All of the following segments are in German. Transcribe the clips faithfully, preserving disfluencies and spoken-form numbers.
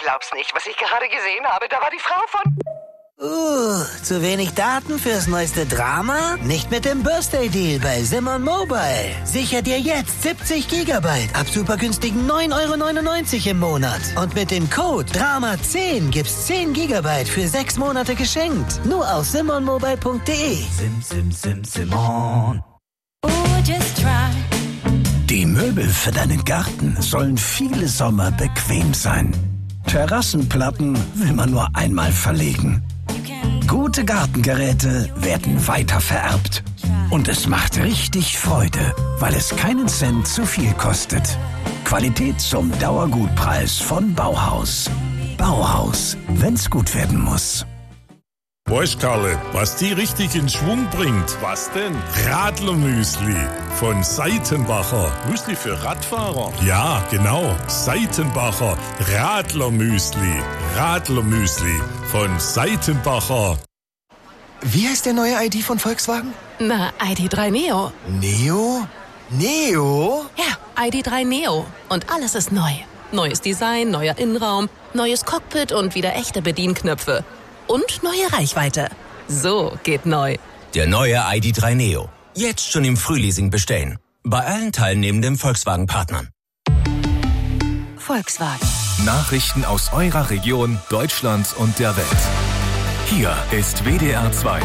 glaub's nicht, was ich gerade gesehen habe. Da war die Frau von... Uh, zu wenig Daten fürs neueste Drama? Nicht mit dem Birthday Deal bei Simon Mobile. Sicher dir jetzt siebzig Gigabyte ab super günstigen neun Euro neunundneunzig im Monat. Und mit dem Code Drama zehn gibt's zehn Gigabyte für sechs Monate geschenkt. Nur auf simon mobile punkt de. Sim, sim, sim, Simon. Oh, just try. Die Möbel für deinen Garten sollen viele Sommer bequem sein. Terrassenplatten will man nur einmal verlegen. Gute Gartengeräte werden weiter vererbt. Und es macht richtig Freude, weil es keinen Cent zu viel kostet. Qualität zum Dauergutpreis von Bauhaus. Bauhaus, wenn's gut werden muss. Weißt Karle, was die richtig in Schwung bringt? Was denn? Radlermüsli von Seitenbacher. Müsli für Radfahrer? Ja, genau. Seitenbacher Radlermüsli. Radlermüsli von Seitenbacher. Wie heißt der neue I D von Volkswagen? Na, I D drei Neo. Neo? Neo? Ja, I D drei Neo. Und alles ist neu. Neues Design, neuer Innenraum, neues Cockpit und wieder echte Bedienknöpfe. Und neue Reichweite. So geht neu. Der neue I D drei Neo. Jetzt schon im Frühleasing bestellen. Bei allen teilnehmenden Volkswagen-Partnern. Volkswagen. Nachrichten aus eurer Region, Deutschland und der Welt. Hier ist W D R zwei.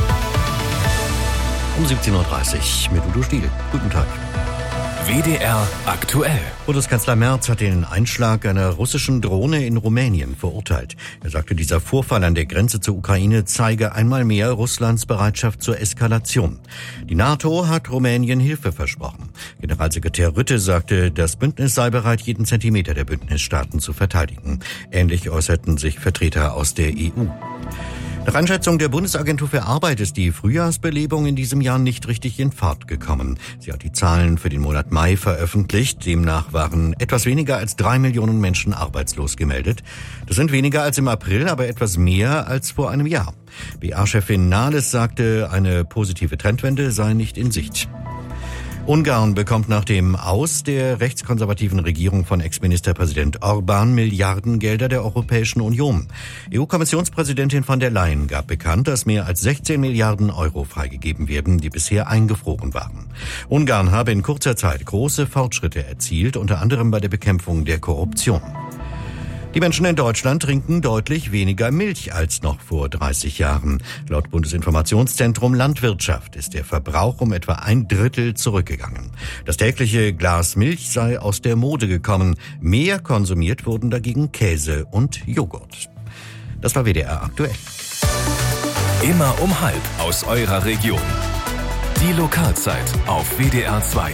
Um siebzehn Uhr dreißig mit Udo Stiel. Guten Tag. W D R aktuell. Bundeskanzler Merz hat den Einschlag einer russischen Drohne in Rumänien verurteilt. Er sagte, dieser Vorfall an der Grenze zur Ukraine zeige einmal mehr Russlands Bereitschaft zur Eskalation. Die NATO hat Rumänien Hilfe versprochen. Generalsekretär Rutte sagte, das Bündnis sei bereit, jeden Zentimeter der Bündnisstaaten zu verteidigen. Ähnlich äußerten sich Vertreter aus der E U. Nach Einschätzung der Bundesagentur für Arbeit ist die Frühjahrsbelebung in diesem Jahr nicht richtig in Fahrt gekommen. Sie hat die Zahlen für den Monat Mai veröffentlicht. Demnach waren etwas weniger als drei Millionen Menschen arbeitslos gemeldet. Das sind weniger als im April, aber etwas mehr als vor einem Jahr. B A-Chefin Nahles sagte, eine positive Trendwende sei nicht in Sicht. Ungarn bekommt nach dem Aus der rechtskonservativen Regierung von Ex-Ministerpräsident Orbán Milliardengelder der Europäischen Union. E U-Kommissionspräsidentin von der Leyen gab bekannt, dass mehr als sechzehn Milliarden Euro freigegeben werden, die bisher eingefroren waren. Ungarn habe in kurzer Zeit große Fortschritte erzielt, unter anderem bei der Bekämpfung der Korruption. Die Menschen in Deutschland trinken deutlich weniger Milch als noch vor dreißig Jahren. Laut Bundesinformationszentrum Landwirtschaft ist der Verbrauch um etwa ein Drittel zurückgegangen. Das tägliche Glas Milch sei aus der Mode gekommen. Mehr konsumiert wurden dagegen Käse und Joghurt. Das war W D R aktuell. Immer um halb aus eurer Region. Die Lokalzeit auf W D R zwei.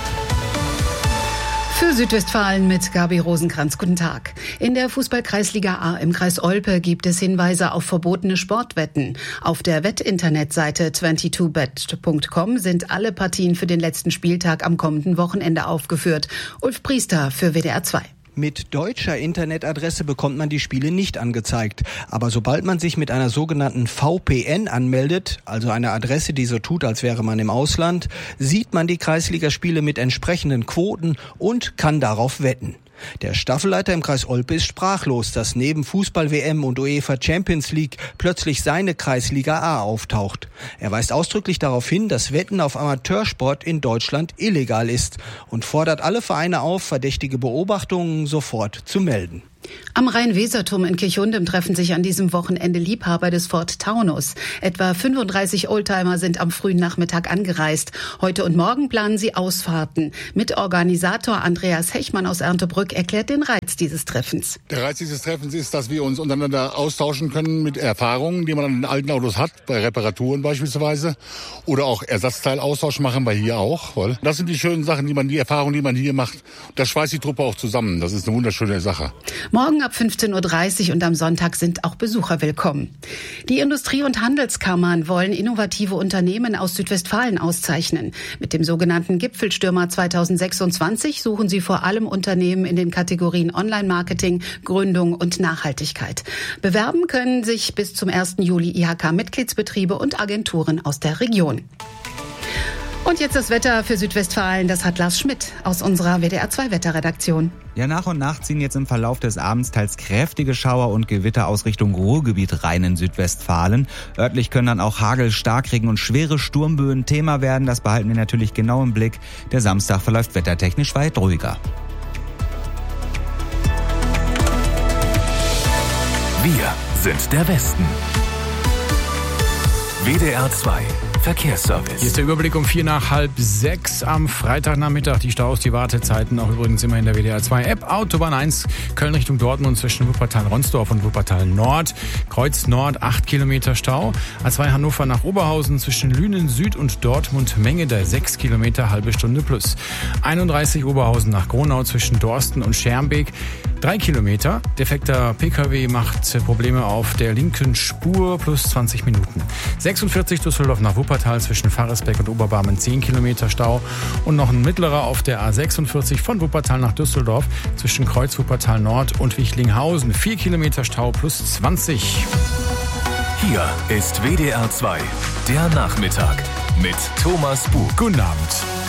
Für Südwestfalen mit Gabi Rosenkranz. Guten Tag. In der Fußball-Kreisliga A im Kreis Olpe gibt es Hinweise auf verbotene Sportwetten. Auf der Wettinternetseite zweiundzwanzig bet punkt com sind alle Partien für den letzten Spieltag am kommenden Wochenende aufgeführt. Ulf Priester für W D R zwei. Mit deutscher Internetadresse bekommt man die Spiele nicht angezeigt. Aber sobald man sich mit einer sogenannten V P N anmeldet, also einer Adresse, die so tut, als wäre man im Ausland, sieht man die Kreisligaspiele mit entsprechenden Quoten und kann darauf wetten. Der Staffelleiter im Kreis Olpe ist sprachlos, dass neben Fußball-W M und UEFA Champions League plötzlich seine Kreisliga A auftaucht. Er weist ausdrücklich darauf hin, dass Wetten auf Amateursport in Deutschland illegal ist und fordert alle Vereine auf, verdächtige Beobachtungen sofort zu melden. Am Rhein-Weser-Turm in Kirchhundem treffen sich an diesem Wochenende Liebhaber des Ford Taunus. Etwa fünfunddreißig Oldtimer sind am frühen Nachmittag angereist. Heute und morgen planen sie Ausfahrten. Mitorganisator Andreas Hechmann aus Erntebrück erklärt den Reiz dieses Treffens. Der Reiz dieses Treffens ist, dass wir uns untereinander austauschen können mit Erfahrungen, die man an den alten Autos hat, bei Reparaturen beispielsweise. Oder auch Ersatzteilaustausch machen wir hier auch. Das sind die schönen Sachen, die man, die Erfahrungen, die man hier macht. Das schweißt die Truppe auch zusammen. Das ist eine wunderschöne Sache. Morgen ab fünfzehn Uhr dreißig und am Sonntag sind auch Besucher willkommen. Die Industrie- und Handelskammern wollen innovative Unternehmen aus Südwestfalen auszeichnen. Mit dem sogenannten Gipfelstürmer zweitausendsechsundzwanzig suchen sie vor allem Unternehmen in den Kategorien Online-Marketing, Gründung und Nachhaltigkeit. Bewerben können sich bis zum ersten Juli I H K-Mitgliedsbetriebe und Agenturen aus der Region. Und jetzt das Wetter für Südwestfalen. Das hat Lars Schmidt aus unserer W D R zwei Wetterredaktion. Ja, nach und nach ziehen jetzt im Verlauf des Abends teils kräftige Schauer und Gewitter aus Richtung Ruhrgebiet rein in Südwestfalen. Örtlich können dann auch Hagel, Starkregen und schwere Sturmböen Thema werden. Das behalten wir natürlich genau im Blick. Der Samstag verläuft wettertechnisch weit ruhiger. Wir sind der Westen. W D R zwei Verkehrsservice. Hier ist der Überblick um vier nach halb sechs am Freitagnachmittag. Die Staus, die Wartezeiten auch übrigens immer in der W D R zwei App. Autobahn eins, Köln Richtung Dortmund zwischen Wuppertal-Ronsdorf und Wuppertal-Nord. Kreuz Nord, acht Kilometer Stau. A zwei Hannover nach Oberhausen zwischen Lünen Süd und Dortmund Menge der sechs Kilometer, halbe Stunde plus. einunddreißig Oberhausen nach Gronau zwischen Dorsten und Schermbeek. Drei Kilometer. Defekter P K W macht Probleme auf der linken Spur plus zwanzig Minuten. sechsundvierzig Düsseldorf nach Wuppertal zwischen Pfarresbeck und Oberbarmen zehn Kilometer Stau. Und noch ein mittlerer auf der A sechsundvierzig von Wuppertal nach Düsseldorf zwischen Kreuz Wuppertal Nord und Wichlinghausen. vier Kilometer Stau plus zwanzig. Hier ist W D R zwei, der Nachmittag mit Thomas Bug. Guten Abend.